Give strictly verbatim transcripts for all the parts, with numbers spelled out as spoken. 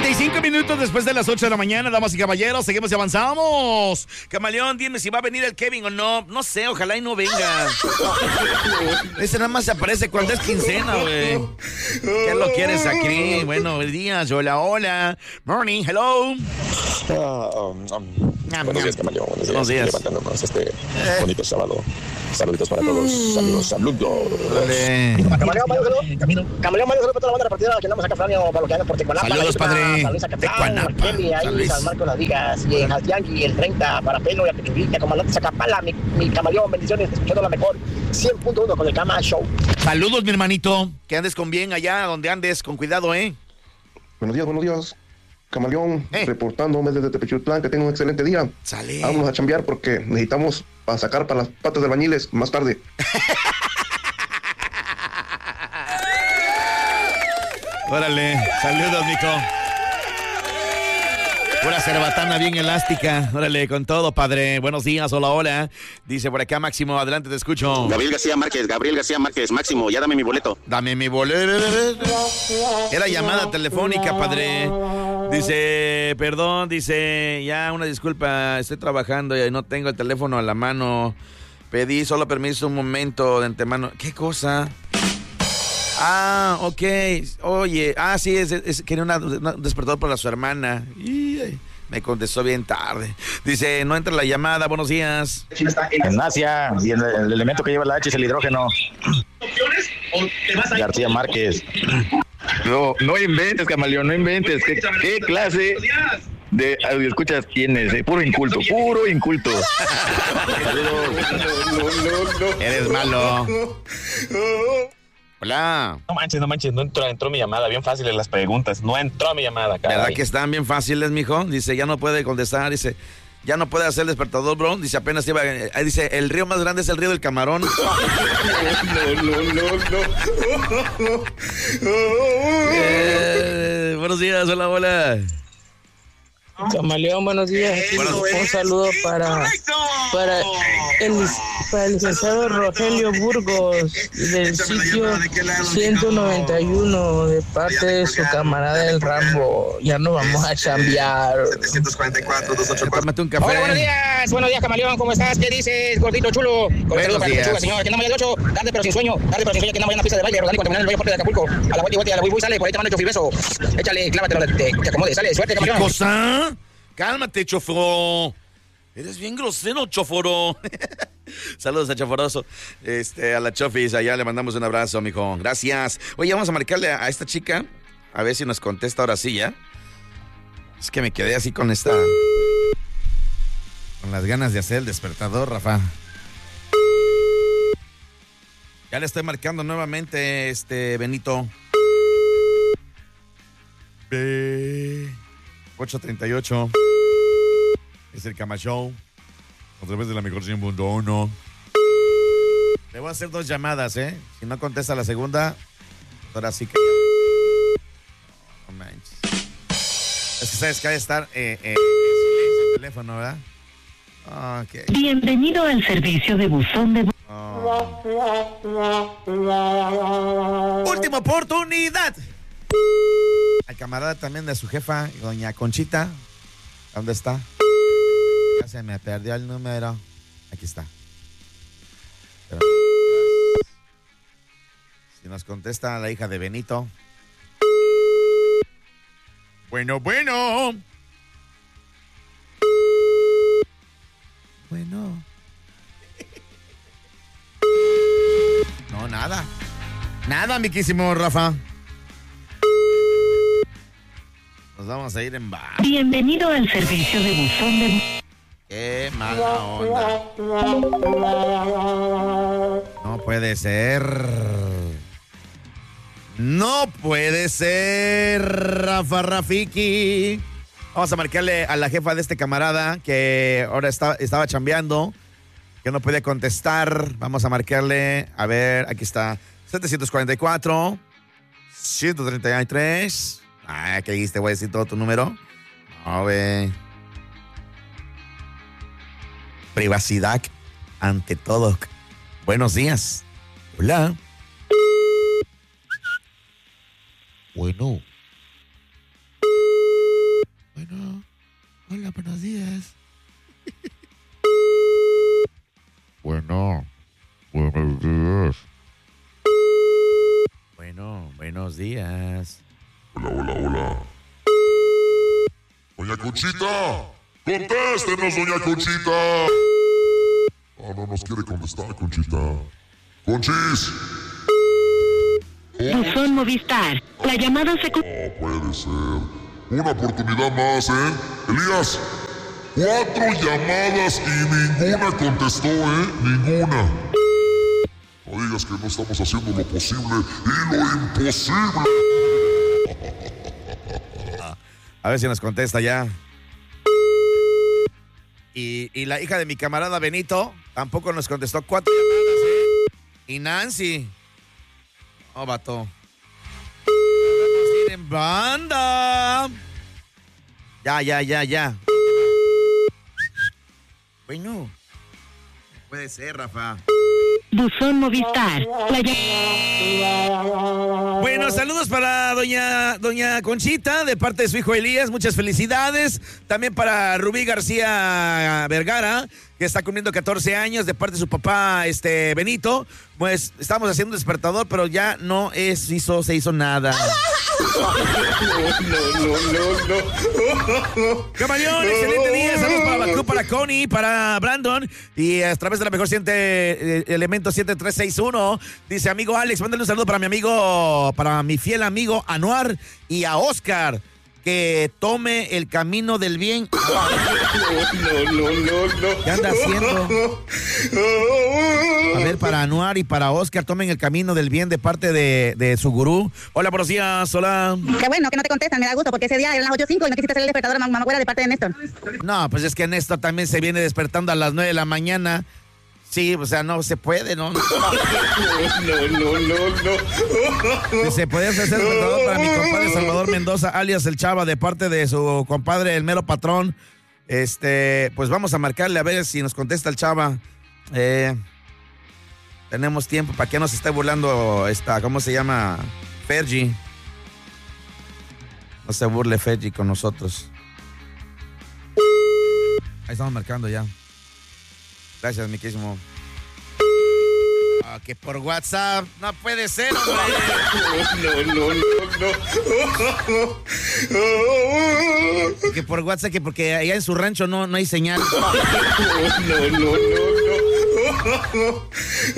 treinta y cinco minutos después de las ocho de la mañana, damas y caballeros, seguimos y avanzamos. Camaleón, dime si va a venir el Kevin o no. No sé, ojalá y no venga. Ese nada más se aparece cuando es quincena, güey. ¿Qué lo quieres aquí? Buenos días, hola, hola. Morning, hello. Uh, um, um, buenos días, Camaleón. Buenos días. Buenos días. Levantándonos este bonito sábado. Saluditos para todos. Saludos, saludos. Dale. Camaleón, Mario, saludos. Camaleón, Mario, saludos para toda la banda repartida que andamos acá, Flavio, para lo que andan por Tecuanapa. Saludos, padre. San Luis Acatlán, Tecuanapa, Kelly, San ahí, Luis. San Marcos Las Vigas, y en Altiangui, el treinta, para Pelo y a Petitita, comandante Zacapala, mi, mi Camaleón, bendiciones, escuchando la mejor cien punto uno con el Cama Show. Saludos, mi hermanito. Que andes con bien allá donde andes, con cuidado, ¿eh? Buenos días, buenos días. Camaleón, Eh. reportando desde Tepechutlán, que tenga un excelente día. Sale. Vámonos a chambear porque necesitamos para sacar para las patas de albañiles más tarde. Órale, saludos, mijo. Pura cerbatana bien elástica. Órale, con todo, padre. Buenos días, hola, hola. Dice por acá Máximo, adelante, te escucho. Gabriel García Márquez, Gabriel García Márquez, Máximo, ya dame mi boleto. Dame mi boleto. Era llamada telefónica, padre. Dice, perdón, dice, ya una disculpa, estoy trabajando y no tengo el teléfono a la mano. Pedí solo permiso un momento de antemano. ¿Qué cosa? Ah, ok. Oye, ah, sí, es, es, quería una, una, un despertador para su hermana. Y, ay, me contestó bien tarde. Dice, no entra la llamada, buenos días. En Asia, y el, el elemento que lleva la H es el hidrógeno. García Márquez. No, no inventes, Camaleón, no inventes. ¿Qué, qué clase de audio escuchas tienes? Eh? Puro inculto, puro inculto. Saludos. Eres malo. Hola. No manches, no manches, no entró, entró mi llamada, bien fáciles las preguntas, no entró mi llamada, caray. ¿Verdad que están bien fáciles, mijo? Dice, ya no puede contestar, dice, ya no puede hacer el despertador, bro. Dice, apenas iba, ahí dice, el río más grande es el río del Camarón. No, no, no, no. eh, buenos días, hola, hola. Camaleón, buenos días. Buenos Un saludo para, para, el, para el licenciado Rogelio Burgos del sitio ciento noventa y uno de parte de su camarada el Rambo. Ya no vamos a chambear. Tómate un café. Hola, buenos días, buenos días, Camaleón, ¿cómo estás? ¿Qué dices, gordito chulo? Buenos días. Chulo, señor, que andamos ya de ocho, tarde pero sin sueño, tarde pero sin sueño, que andamos ya en una pista de baile, rodando cuando terminar el bello puerto de Acapulco. A la vuelta y vuelta, a la bui bui sale, por ahí te mando el chofibeso. Échale, clávatelo, te, te acomode, sale, suerte, ¿Qué Camaleón. cosa? Cálmate, choforo. Eres bien grosero, choforo. Saludos a Choforoso. Este, a la Chofis, allá le mandamos un abrazo, mijo. Gracias. Oye, vamos a marcarle a, a esta chica. A ver si nos contesta ahora sí, ¿ya? Es que me quedé así con esta... Con las ganas de hacer el despertador, Rafa. Ya le estoy marcando nuevamente, este, Benito. B... ocho treinta y ocho. Es el Cama Show. A través de la mejor cien punto uno. Le voy a hacer dos llamadas, ¿eh? Si no contesta la segunda, ahora sí que... No manches. Es que sabes que ha de estar eh, eh, en silencio el teléfono, ¿verdad? Okay. Bienvenido al servicio de buzón de... Oh. Última oportunidad. Al camarada también de su jefa, doña Conchita. ¿Dónde está? Ya se me perdió el número. Aquí está. Pero, si nos contesta la hija de Benito. Bueno, bueno. Bueno. No, nada. Nada, miquísimo Rafa. Nos vamos a ir en bar. Bienvenido al servicio de buzón de... Qué mala onda. No puede ser. No puede ser, Rafa Rafiki. Vamos a marcarle a la jefa de este camarada que ahora está, estaba chambeando, que no puede contestar. Vamos a marcarle, a ver, aquí está, setecientos cuarenta y cuatro, ciento treinta y tres. Ah, ¿qué dijiste? Voy a decir todo tu número. No, ve. Privacidad ante todo. Buenos días. Hola. Bueno. buenos días. Hola, hola, hola. Doña Conchita, contéstenos, doña Conchita. Ah, no nos quiere contestar, Conchita. Conchis. Buzón Movistar. La llamada se... No puede ser. Una oportunidad más, ¿eh? Elías, cuatro llamadas y ninguna contestó, ¿eh? Ninguna. No digas que no estamos haciendo lo posible y lo imposible. A ver si nos contesta ya. Y, y la hija de mi camarada Benito tampoco nos contestó. Cuatro llamadas, ¿eh? Y Nancy. Oh, vato. Vamos a ir en banda. Ya, ya, ya, ya. Bueno. No puede ser, Rafa. Buzón Movistar. La llam- Bueno, saludos para doña, doña Conchita, de parte de su hijo Elías, muchas felicidades. También para Rubí García Vergara, que está cumpliendo catorce años, de parte de su papá, este, Benito. Pues estamos haciendo un despertador, pero ya no es, hizo, se hizo nada. No, no, no, no. Camaleón, excelente día. Saludos para Bakú, para Connie, para Brandon. Y a través de la mejor siete, eh, elemento siete tres seis uno. Dice, amigo Alex, mándale un saludo para mi amigo, para mi fiel amigo Anuar y a Oscar, que tome el camino del bien. No, no, no, no. ¿Qué anda haciendo? A ver, para Anuar y para Oscar, tomen el camino del bien de parte de, de su gurú. Hola, buenos días, hola. Qué bueno que no te contestan, me da gusto, porque ese día eran las ocho cinco y no quisiste hacer el despertador, mamá güera, de parte de Néstor. No, pues es que Néstor también se viene despertando a las nueve de la mañana. Sí, o sea, no se puede, ¿no? No, no, no, no. Se puede ofrecer despertador para mi compadre Salvador Mendoza, alias El Chava, de parte de su compadre El Mero Patrón. Este, pues vamos a marcarle a ver si nos contesta el Chava. Eh, tenemos tiempo para que no se esté burlando esta, ¿cómo se llama? Fergie. No se burle Fergie con nosotros. Ahí estamos marcando ya. Gracias, mi querísimo. Ah, que por WhatsApp. No puede ser, hombre. No, no, no, no. Que por WhatsApp, que porque allá en su rancho no, no hay señal. No, no, no, no.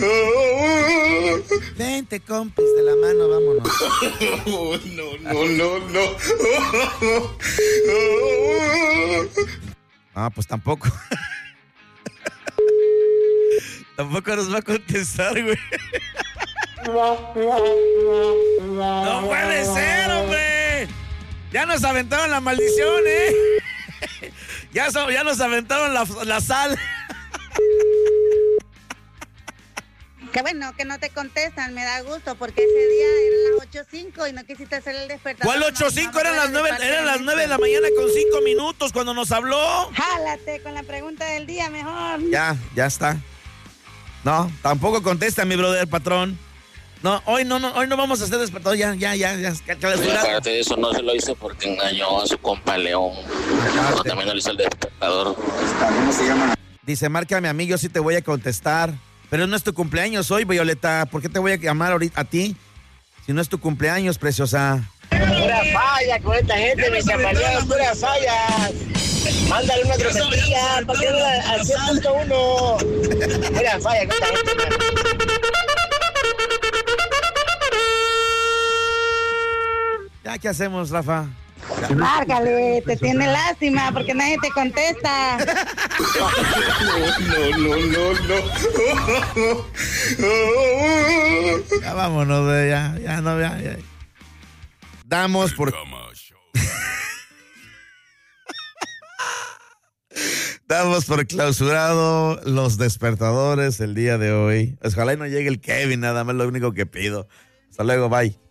Vente, compis, de la mano, vámonos. No, no, no, no. Ah, pues tampoco. Tampoco nos va a contestar, güey. No puede ser, hombre. Ya nos aventaron la maldición, ¿eh? Ya, so, ya nos aventaron la, la sal. Qué bueno que no te contestan, me da gusto, porque ese día eran las ocho cinco y no quisiste hacer el despertador. ¿Cuál ocho cinco? Eran las nueve, eran las nueve de la mañana con cinco minutos cuando nos habló. Jálate con la pregunta del día mejor. Ya, ya está. No, tampoco contesta mi brother patrón. No, hoy no, no, hoy no vamos a hacer despertador, ya, ya, ya, ya. Aparte de eso, no se lo hizo porque engañó a su compa León. No, también no le hizo el despertador. ¿Cómo se llama? Dice, márcame a mí, yo sí te voy a contestar. Pero no es tu cumpleaños hoy, Violeta. ¿Por qué te voy a llamar ahorita a ti? Si no es tu cumpleaños, preciosa. Pura falla con esta gente, mis camaleones, pura falla. Mándale una grosería, para que vaya al cien punto uno. Pura falla con esta gente. Ya, ¿qué hacemos, Rafa? Márcale, te tiene lástima porque nadie te contesta. No, no, no, no. Ya vámonos, güey, ya, ya no, ya, ya. Damos por... Damos por clausurado los despertadores el día de hoy. Ojalá y no llegue el Kevin, nada más lo único que pido. Hasta luego, bye.